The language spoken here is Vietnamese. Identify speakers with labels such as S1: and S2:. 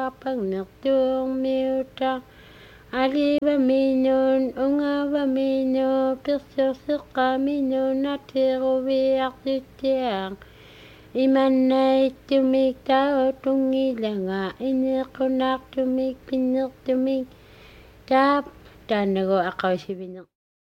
S1: pagnertung miuta aliva minun ungava minu pirsirsiqa minu natiruviartitiang imannaitumik tautungilanga iniqunartumik pinnertumik taap taannagu aqausivineq